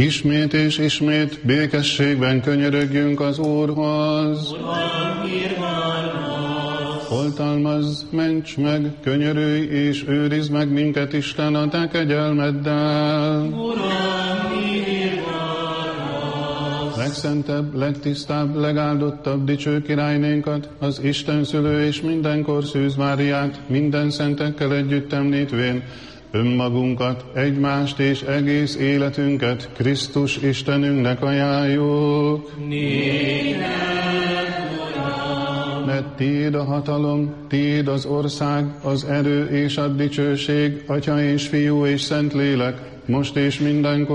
Ismét és ismét békességben könyörögjünk az Úrhoz. Uram, irgalmaz! Oltalmazz, ments meg, könyörülj és őrizd meg minket, Isten, a te kegyelmeddel. Uram, irgalmaz! Legszentebb, legtisztább, legáldottabb dicső királynénkat, az Isten szülő és mindenkor Szűz Máriát, minden szentekkel együtt említvén, önmagunkat, egymást és egész életünket Krisztus Istenünknek ajánljuk. Néked, Uram! Mert tiéd a hatalom, tiéd az ország, az erő és a dicsőség, Atya és Fiú és Szentlélek, most és mindenkor,